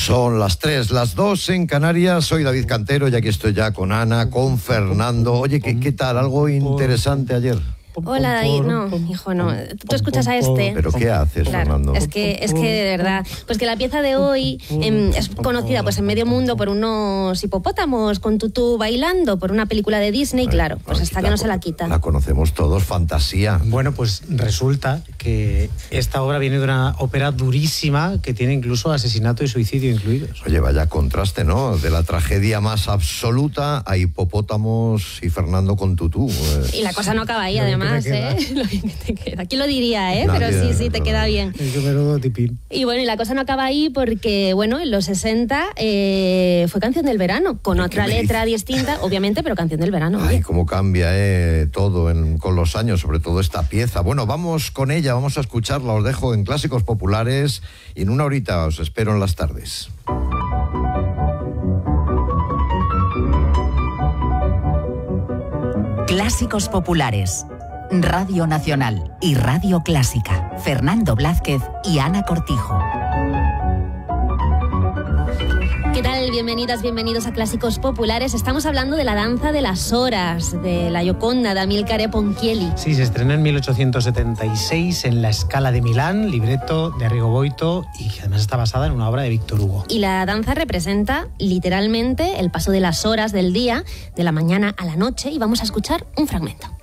Son las 3, las 2 en Canarias. Soy David Cantero y aquí estoy ya con Ana, con Fernando. Oye, ¿qué tal? ¿Algo interesante ayer? Hola, David. No, hijo, no. Tú escuchas a este. ¿Pero qué haces, claro, Fernando? Es que de verdad, pues que la pieza de hoy es conocida pues en medio mundo por unos hipopótamos con tutú bailando, por una película de Disney, claro, pues hasta que no se la quita. La conocemos todos, Fantasía. Bueno, pues resulta que esta obra viene de una ópera durísima que tiene incluso asesinato y suicidio incluidos. Oye, vaya contraste, ¿no? De la tragedia más absoluta a hipopótamos y Fernando con tutú. Y la cosa no acaba ahí, además. Lo bien que te queda. ¿Quién lo diría, Nadie, pero sí, te queda bien. Y bueno, y la cosa no acaba ahí porque, bueno, en los 60 fue Canción del Verano, con otra letra distinta, obviamente, pero Canción del Verano. Ay, cómo cambia todo con los años, sobre todo esta pieza. Bueno, vamos con ella, vamos a escucharla. Os dejo en Clásicos Populares y en una horita os espero en las tardes. Clásicos Populares, Radio Nacional y Radio Clásica. Fernando Blázquez y Ana Cortijo. ¿Qué tal? Bienvenidas, bienvenidos a Clásicos Populares. Estamos hablando de La danza de las horas, de La Gioconda, de Amilcare Ponchielli. Sí, se estrenó en 1876 en la Scala de Milán, libreto de Arrigo Boito, y que además está basada en una obra de Víctor Hugo. Y la danza representa literalmente el paso de las horas del día, de la mañana a la noche, y vamos a escuchar un fragmento.